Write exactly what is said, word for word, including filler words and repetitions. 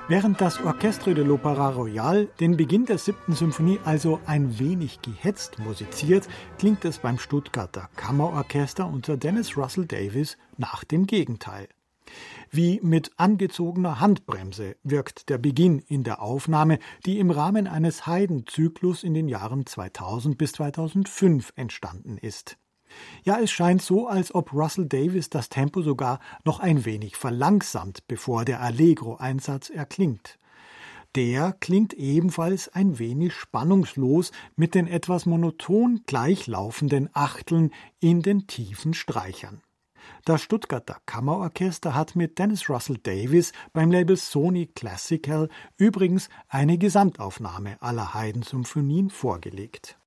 Während das Orchestre de l'Opéra Royal den Beginn der siebten Symphonie also ein wenig gehetzt musiziert, klingt es beim Stuttgarter Kammerorchester unter Dennis Russell Davies nach dem Gegenteil. Wie mit angezogener Handbremse wirkt der Beginn in der Aufnahme, die im Rahmen eines Haydn-Zyklus in den Jahren zweitausend bis zweitausendfünf entstanden ist. Ja, es scheint so, als ob Russell Davies das Tempo sogar noch ein wenig verlangsamt, bevor der Allegro-Einsatz erklingt. Der klingt ebenfalls ein wenig spannungslos mit den etwas monoton gleichlaufenden Achteln in den tiefen Streichern. Das Stuttgarter Kammerorchester hat mit Dennis Russell Davies beim Label Sony Classical übrigens eine Gesamtaufnahme aller Haydn-Symphonien vorgelegt.